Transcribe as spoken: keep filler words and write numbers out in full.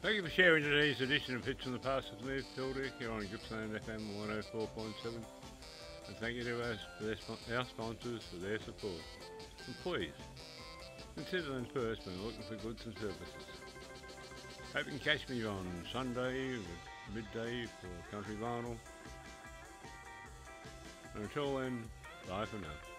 Thank you for sharing today's edition of Hits from the Past with me, Phil Dick, here on Gippsland F M one oh four point seven. And thank you to our, for their, our sponsors for their support. And please, consider them first when looking for goods and services. Hope you can catch me on Sunday, midday for Country Vinyl. And until then, bye for now.